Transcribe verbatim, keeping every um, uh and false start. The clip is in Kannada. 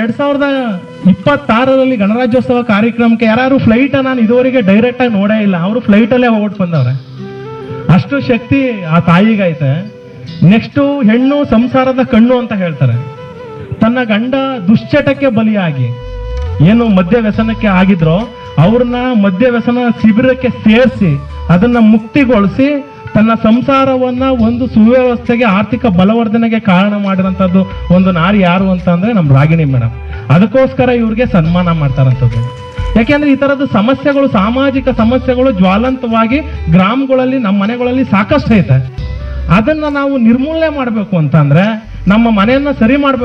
ಎರಡ್ ಸಾವಿರದ ಇಪ್ಪತ್ತಾರರಲ್ಲಿ ಗಣರಾಜ್ಯೋತ್ಸವ ಕಾರ್ಯಕ್ರಮಕ್ಕೆ ಯಾರು ಫ್ಲೈಟ್ ನಾನು ಇದುವರೆಗೆ ಡೈರೆಕ್ಟ್ ಆಗಿ ನೋಡೇ ಇಲ್ಲ. ಅವರು ಫ್ಲೈಟ್ ಅಲ್ಲೇ ಹೋಗ್ಬಿಟ್ಟು ಬಂದವ್ರೆ. ಅಷ್ಟು ಶಕ್ತಿ ಆ ತಾಯಿಗೈತೆ. ನೆಕ್ಸ್ಟ್ ಹೆಣ್ಣು ಸಂಸಾರದ ಕಣ್ಣು ಅಂತ ಹೇಳ್ತಾರೆ. ತನ್ನ ಗಂಡ ದುಶ್ಚಟಕ್ಕೆ ಬಲಿಯಾಗಿ ಏನು ಮದ್ಯ ವ್ಯಸನಕ್ಕೆ ಆಗಿದ್ರೋ ಅವ್ರನ್ನ ಮದ್ಯ ವ್ಯಸನ ಶಿಬಿರಕ್ಕೆ ಸೇರಿಸಿ ಅದನ್ನ ಮುಕ್ತಿಗೊಳಿಸಿ ತನ್ನ ಸಂಸಾರವನ್ನ ಒಂದು ಸುವ್ಯವಸ್ಥೆಗೆ, ಆರ್ಥಿಕ ಬಲವರ್ಧನೆಗೆ ಕಾರಣ ಮಾಡಿರೋಂಥದ್ದು ಒಂದು ನಾರಿ ಯಾರು ಅಂತ ಅಂದ್ರೆ ನಮ್ ರಾಗಿಣಿ ಮೇಡಮ್. ಅದಕ್ಕೋಸ್ಕರ ಇವ್ರಿಗೆ ಸನ್ಮಾನ ಮಾಡ್ತಾರಂಥದ್ದು. ಯಾಕೆಂದ್ರೆ ಈ ತರದ ಸಮಸ್ಯೆಗಳು, ಸಾಮಾಜಿಕ ಸಮಸ್ಯೆಗಳು ಜ್ವಾಲಂತವಾಗಿ ಗ್ರಾಮಗಳಲ್ಲಿ, ನಮ್ಮ ಮನೆಗಳಲ್ಲಿ ಸಾಕಷ್ಟು ಐತೆ. ಅದನ್ನ ನಾವು ನಿರ್ಮೂಲನೆ ಮಾಡ್ಬೇಕು ಅಂತಂದ್ರೆ ನಮ್ಮ ಮನೆಯನ್ನ ಸರಿ ಮಾಡ್ಬೇಕು